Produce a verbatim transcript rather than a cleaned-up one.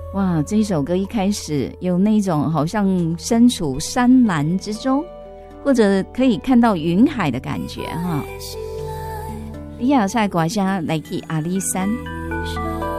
哇，这一首歌一开始有那种好像身处山峦之中，或者可以看到云海的感觉哈。以下是歌声来自阿里山。